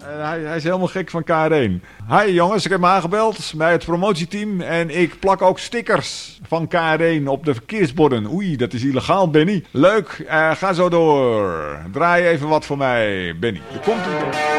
Hij is helemaal gek van KR1. Hi jongens, ik heb me aangebeld bij het promotieteam. En ik plak ook stickers van KR1 op de verkeersborden. Oei, dat is illegaal, Benny. Leuk, ga zo door. Draai even wat voor mij, Benny. Er komt een...